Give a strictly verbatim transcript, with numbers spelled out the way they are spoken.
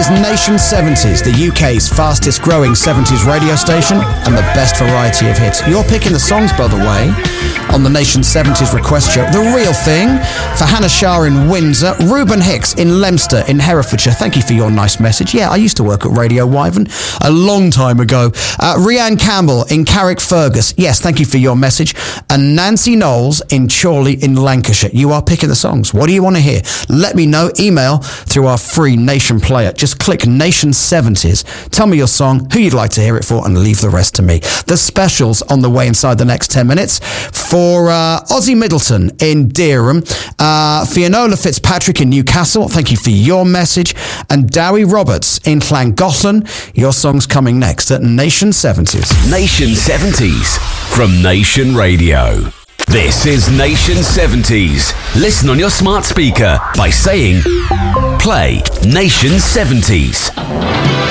is Nation seventies, the U K's fastest growing seventies radio station and the best variety of hits. You're picking the songs, by the way, on the Nation seventies request show. The Real Thing for Hannah Shah in Windsor, Ruben Hicks in Leominster in Herefordshire. Thank you for your nice message. Yeah, I used to work at Radio Wyvern a long time ago. Uh, Rianne Campbell in Carrickfergus. Yes, thank you for your message. And Nancy Knowles in Chorley in Lancashire. You are picking the songs. What do you want to hear? Let me know. Email through our free Nation player. Just click Nation seventies. Tell me your song, who you'd like to hear it for, and leave the rest to me. The specials on the way inside the next ten minutes for uh, Ozzy Middleton in Dereham, uh, Fiona Fitzpatrick in Newcastle. Thank you for your message. And Dowie Roberts in Llangollen. Your song's coming next at Nation seventies. Nation seventies from Nation Radio. This is Nation seventies. Listen on your smart speaker by saying, play Nation seventies.